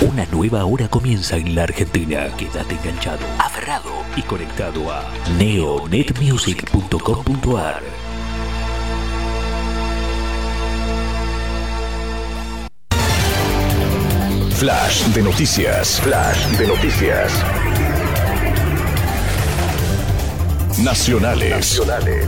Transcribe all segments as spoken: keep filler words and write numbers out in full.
Una nueva hora comienza en la Argentina. Quédate enganchado, aferrado y conectado a neo net music punto com punto a r. Flash de noticias. Flash de noticias. Nacionales. Nacionales.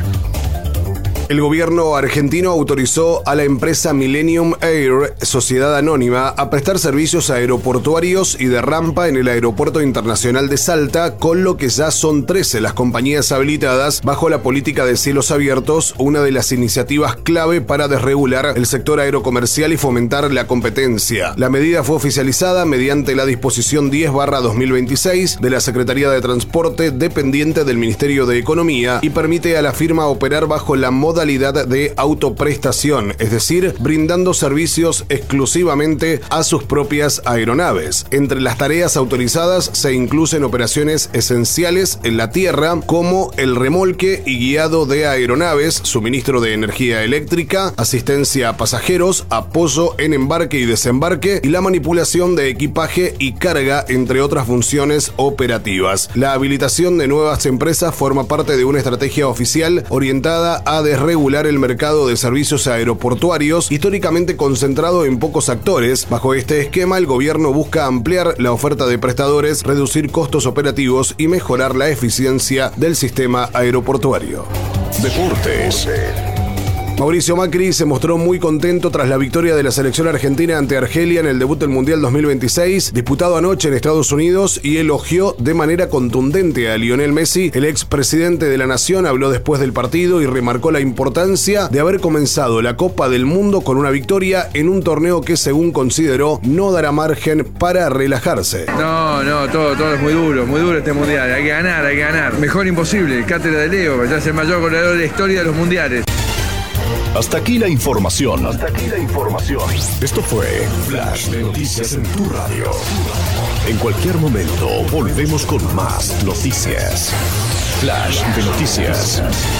El gobierno argentino autorizó a la empresa Millennium Air, sociedad anónima, a prestar servicios aeroportuarios y de rampa en el Aeropuerto Internacional de Salta, con lo que ya son trece las compañías habilitadas bajo la política de cielos abiertos, una de las iniciativas clave para desregular el sector aerocomercial y fomentar la competencia. La medida fue oficializada mediante la disposición diez barra dos mil veintiséis de la Secretaría de Transporte, dependiente del Ministerio de Economía, y permite a la firma operar bajo la modalidad de autoprestación, es decir, brindando servicios exclusivamente a sus propias aeronaves. Entre las tareas autorizadas se incluyen operaciones esenciales en la tierra, como el remolque y guiado de aeronaves, suministro de energía eléctrica, asistencia a pasajeros, apoyo en embarque y desembarque y la manipulación de equipaje y carga, entre otras funciones operativas. La habilitación de nuevas empresas forma parte de una estrategia oficial orientada a desarrollar regular el mercado de servicios aeroportuarios, históricamente concentrado en pocos actores. Bajo este esquema, el gobierno busca ampliar la oferta de prestadores, reducir costos operativos y mejorar la eficiencia del sistema aeroportuario. Deportes. Mauricio Macri se mostró muy contento tras la victoria de la selección argentina ante Argelia en el debut del Mundial dos mil veintiséis, disputado anoche en Estados Unidos, y elogió de manera contundente a Lionel Messi. El expresidente de la nación habló después del partido y remarcó la importancia de haber comenzado la Copa del Mundo con una victoria en un torneo que, según consideró, no dará margen para relajarse. No, no, todo, todo es muy duro, muy duro este Mundial. Hay que ganar, hay que ganar. Mejor imposible, cátedra de Leo, ya es el mayor goleador de la historia de los Mundiales. Hasta aquí la información. Hasta aquí la información. Esto fue Flash de Noticias en tu radio. En cualquier momento volvemos con más noticias. Flash de Noticias.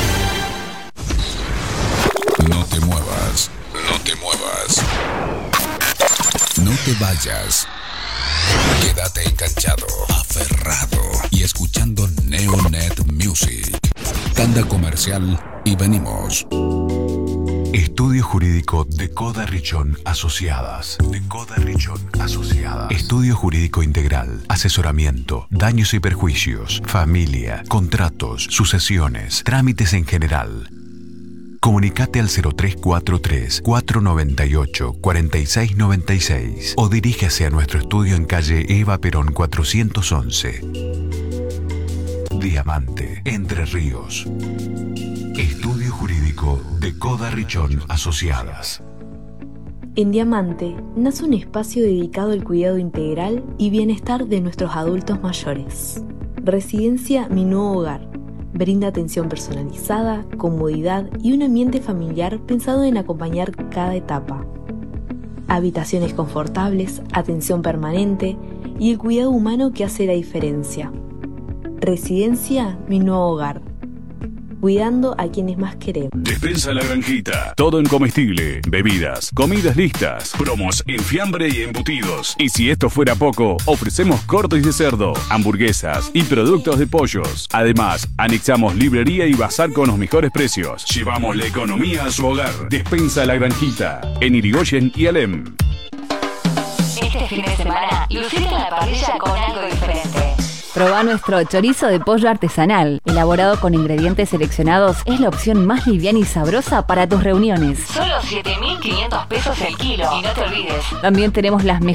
No te muevas. No te muevas. No te vayas. Quédate enganchado, aferrado y escuchando Neonet Music. Tanda comercial y venimos. Estudio Jurídico de Coda Richón Asociadas. De Coda Richón Asociadas. Estudio Jurídico Integral. Asesoramiento, daños y perjuicios, familia, contratos, sucesiones, trámites en general. Comunicate al cero tres cuatro tres, cuatro nueve ocho, cuatro seis nueve seis o diríjase a nuestro estudio en calle Eva Perón cuatrocientos once. Diamante, Entre Ríos. Estudio Jurídico de Coda Richón Asociadas. En Diamante nace un espacio dedicado al cuidado integral y bienestar de nuestros adultos mayores. Residencia Mi Nuevo Hogar. Brinda atención personalizada, comodidad y un ambiente familiar pensado en acompañar cada etapa. Habitaciones confortables, atención permanente y el cuidado humano que hace la diferencia. Residencia Mi Nuevo Hogar. Cuidando a quienes más queremos. Despensa La Granjita. Todo en comestible, bebidas, comidas listas, promos en fiambre y embutidos. Y si esto fuera poco, ofrecemos cortes de cerdo, hamburguesas y productos de pollos. Además, anexamos librería y bazar con los mejores precios. Llevamos la economía a su hogar. Despensa La Granjita. En Irigoyen y Alem. Este fin de semana, lucite en la parrilla con algo diferente. Probá nuestro chorizo de pollo artesanal. Elaborado con ingredientes seleccionados, es la opción más liviana y sabrosa para tus reuniones. Solo siete mil quinientos pesos el kilo. Y no te olvides, también tenemos las mejores